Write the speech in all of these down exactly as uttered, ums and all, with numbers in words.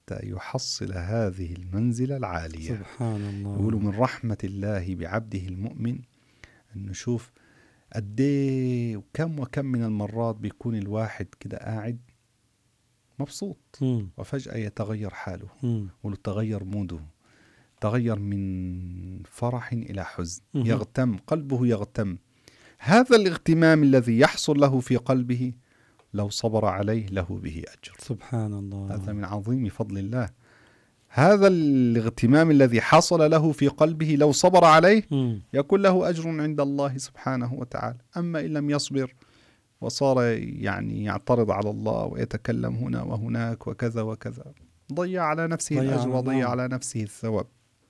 حتى يحصل هذه المنزلة العالية. سبحان الله. يقولوا من رحمة الله بعبده المؤمن أن نشوف قديه وكم وكم من المرات بيكون الواحد كده قاعد مبسوط مم. وفجأة يتغير حاله مم. وتغير موده، تغير من فرح إلى حزن، مم. يغتم قلبه يغتم. هذا الاغتمام الذي يحصل له في قلبه لو صبر عليه له به أجر. سبحان الله. هذا من عظيم فضل الله. هذا الاغتمام الذي حصل له في قلبه لو صبر عليه مم. يكون له أجر عند الله سبحانه وتعالى. أما إن لم يصبر وصار يعني يعترض على الله ويتكلم هنا وهناك وكذا وكذا، ضيع على نفسه ضيع الأجر وضيع نعم. على نفسه الثواب.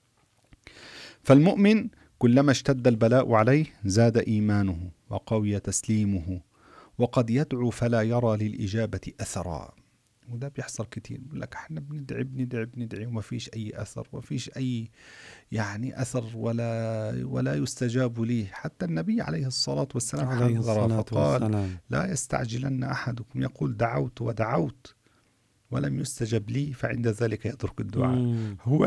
فالمؤمن كلما اشتد البلاء عليه زاد إيمانه وقوي تسليمه، وقد يدعو فلا يرى للإجابة أثرا. وده بيحصل كتير، بيقول لك احنا بندعي بندعي بندعي وما فيش أي أثر، وما فيش أي يعني أثر ولا ولا يستجاب لي. حتى النبي عليه الصلاة والسلام عليه حذر الصلاة فقال والسلام. لا يستعجلن أحدكم يقول دعوت ودعوت ولم يستجب لي فعند ذلك يترك الدعاء. مم. هو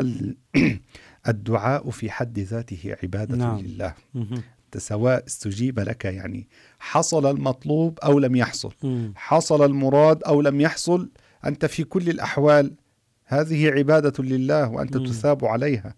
الدعاء في حد ذاته عبادة نعم. لله، مم. سواء استجيب لك يعني حصل المطلوب أو لم يحصل، مم. حصل المراد أو لم يحصل، أنت في كل الأحوال هذه عبادة لله وأنت مم. تثاب عليها.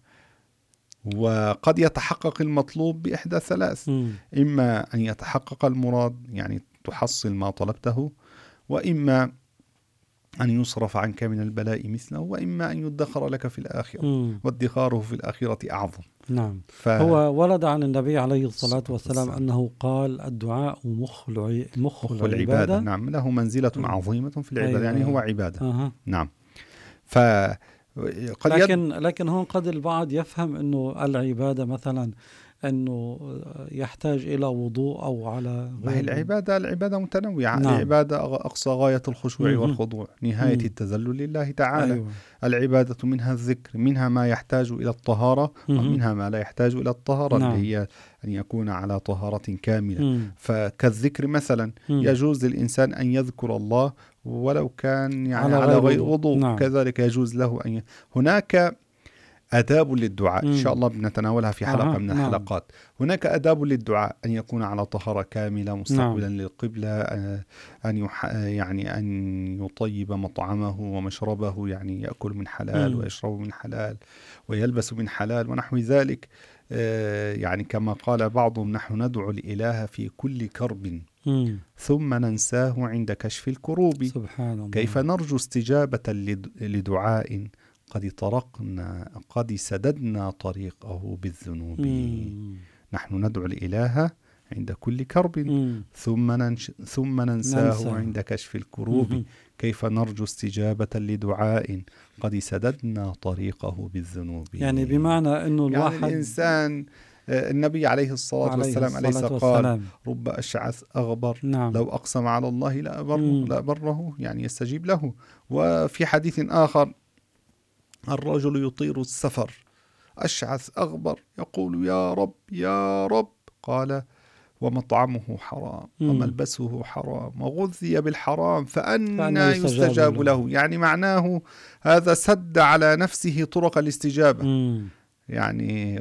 وقد يتحقق المطلوب بإحدى ثلاث: مم. إما أن يتحقق المراد يعني تحصل ما طلبته، وإما أن يصرف عنك من البلاء مثله، وإما أن يدخر لك في الآخرة، مم. وادخاره في الآخرة أعظم. نعم. ف... هو ورد عن النبي عليه الصلاة والسلام والسلام. أنه قال الدعاء مخ العي- مخ مخ العبادة. العبادة. نعم، له منزلة مم. عظيمة في العبادة. أيوة. يعني هو عبادة. أه. نعم. فقد لكن لكن هون قد البعض يفهم أنه العبادة مثلا أنه يحتاج إلى وضوء أو على ما هي العبادة العبادة متنوعة. نعم. العبادة أقصى غاية الخشوع مم. والخضوع، نهاية مم. التذلل لله تعالى. أيوة. العبادة منها الذكر، منها ما يحتاج إلى الطهارة، مم. ومنها ما لا يحتاج إلى الطهارة. نعم. اللي هي أن يكون على طهارة كاملة. مم. فكالذكر مثلا مم. يجوز للإنسان أن يذكر الله ولو كان يعني على على غير غير وضوء. وضوء. نعم. كذلك يجوز له أن ي... هناك آداب للدعاء مم. إن شاء الله بنتناولها في حلقة أها. من نعم. الحلقات. هناك آداب للدعاء: أن يكون على طهارة كاملة مستقبلا نعم. للقبلة، أن يح... يعني أن يطيب مطعمه ومشربه، يعني يأكل من حلال مم. ويشرب من حلال ويلبس من حلال ونحو ذلك. يعني كما قال بعضهم: نحن ندعو الإله في كل كرب مم. ثم ننساه عند كشف الكروب. سبحان الله. كيف نرجو استجابة لدعاء قد طرقنا قد سددنا طريقه بالذنوب. مم. نحن ندعو الإله عند كل كرب مم. ثم ننش... ثم ننساه ننسى. عند كشف الكروب. مم. كيف نرجو استجابة لدعاء قد سددنا طريقه بالذنوب. يعني بمعنى أنه يعني الواحد الإنسان، النبي عليه الصلاة عليه والسلام أليس الصلاة قال: والسلام. رب أشعث أغبر نعم. لو أقسم على الله لأبره, مم. لأبره، يعني يستجيب له. وفي حديث آخر: الرجل يطير السفر أشعث أغبر يقول يا رب يا رب، قال: ومطعمه حرام مم. وملبسه حرام وغذي بالحرام فأنى فأنى يستجاب, يستجاب له. له. يعني معناه هذا سد على نفسه طرق الاستجابة. مم. يعني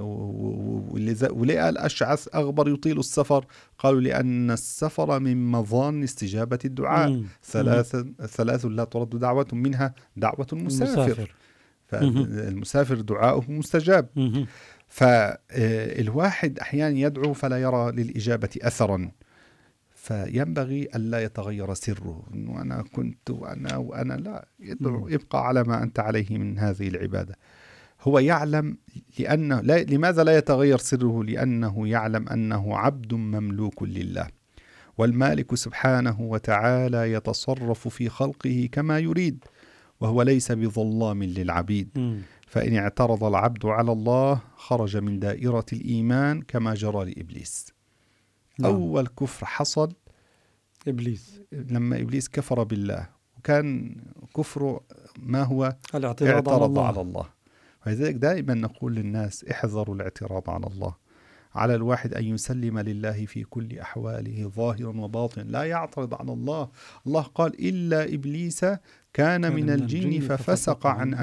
ولقى الأشعث أغبر يطيل السفر، قالوا: لأن السفر من مظان استجابة الدعاء. مم. ثلاث ثلاث لا ترد دعوة، منها دعوة المسافر, المسافر. فالمسافر دعاؤه مستجاب. مم. فالواحد أحيانا يدعو فلا يرى للإجابة أثرا، فينبغي ألا يتغير سره، إنه أنا كنت وأنا وأنا لا، يدعو يبقى على ما أنت عليه من هذه العبادة. هو يعلم لأنه لا لماذا لا يتغير سره؟ لأنه يعلم أنه عبد مملوك لله، والمالك سبحانه وتعالى يتصرف في خلقه كما يريد، وهو ليس بظلام للعبيد. مم. فإن اعترض العبد على الله خرج من دائرة الإيمان كما جرى لإبليس. نعم. أول كفر حصل إبليس لما إبليس كفر بالله، وكان كفره ما هو؟ الاعتراض على الله. على الله. ولذلك دائما نقول للناس: احذروا الاعتراض على الله. على الواحد أن يسلم لله في كل أحواله ظاهرا وباطنا، لا يعترض على الله. الله قال: إلا إبليس كان من الجن ففسق عن